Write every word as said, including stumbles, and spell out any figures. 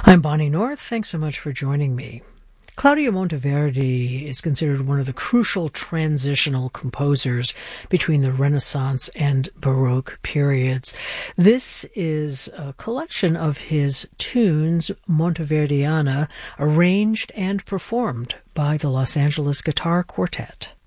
I'm Bonnie North. Thanks so much for joining me. Claudio Monteverdi is considered one of the crucial transitional composers between the Renaissance and Baroque periods. This is a collection of his tunes, Monteverdiana, arranged and performed by the Los Angeles Guitar Quartet.